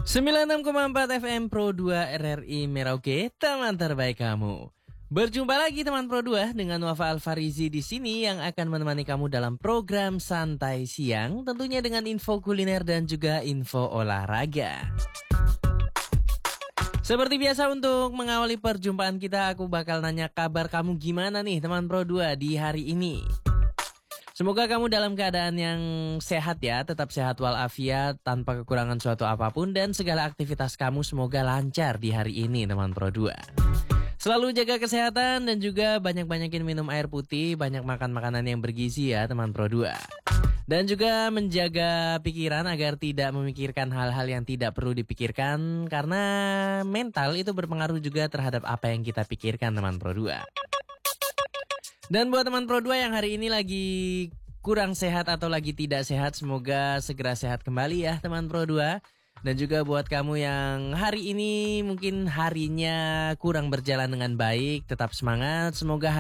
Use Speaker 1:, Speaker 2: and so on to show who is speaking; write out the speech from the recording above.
Speaker 1: 96,4 FM Pro 2 RRI Merauke, teman terbaik kamu. Berjumpa lagi teman Pro 2 dengan Wafa Alfarizi di sini yang akan menemani kamu dalam program Santai Siang, tentunya dengan info kuliner dan juga info olahraga. Seperti biasa untuk mengawali perjumpaan kita, aku bakal nanya kabar kamu gimana nih teman Pro 2 di hari ini. Semoga kamu dalam keadaan yang sehat ya, tetap sehat walafiat, tanpa kekurangan suatu apapun, dan segala aktivitas kamu semoga lancar di hari ini teman Pro 2. Selalu jaga kesehatan dan juga banyak-banyakin minum air putih, banyak makan makanan yang bergizi ya teman Pro 2. Dan juga menjaga pikiran agar tidak memikirkan hal-hal yang tidak perlu dipikirkan, karena mental itu berpengaruh juga terhadap apa yang kita pikirkan teman Pro 2. Dan buat teman Pro 2 yang hari ini lagi kurang sehat atau lagi tidak sehat, semoga segera sehat kembali ya teman Pro 2. Dan juga buat kamu yang hari ini mungkin harinya kurang berjalan dengan baik, tetap semangat. Semoga